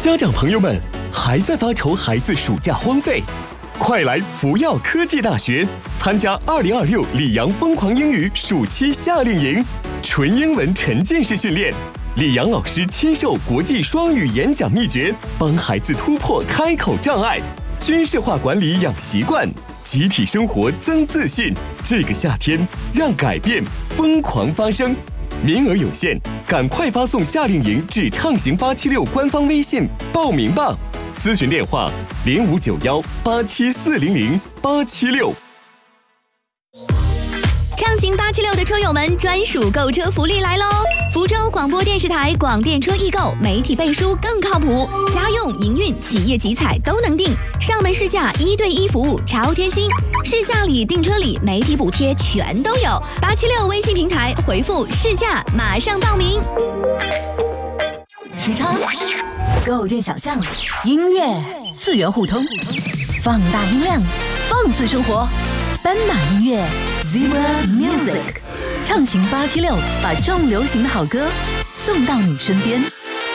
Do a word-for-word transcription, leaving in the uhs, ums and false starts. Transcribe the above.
家长朋友们，还在发愁孩子暑假荒废？快来福耀科技大学参加二零二六里昂疯狂英语暑期夏令营，纯英文沉浸式训练，里昂老师亲授国际双语演讲秘诀，帮孩子突破开口障碍，军事化管理养习惯，集体生活增自信。这个夏天，让改变疯狂发生。名额有限，赶快发送夏令营至畅行八七六官方微信报名吧。咨询电话零五九幺八七四零零八七六。 畅行八七六的车友们专属购车福利来喽！福州广播电视台广电车易购，媒体背书更靠谱，家用、营运、企业集采都能订，上门试驾一对一服务超贴心，试驾礼、订车礼、媒体补贴全都有。八七六微信平台回复试驾，马上报名。 时差构建想象，音乐次元互通，放大音量，放肆生活。斑马音乐 Zebra Music， 畅行八七六，把重流行的好歌送到你身边。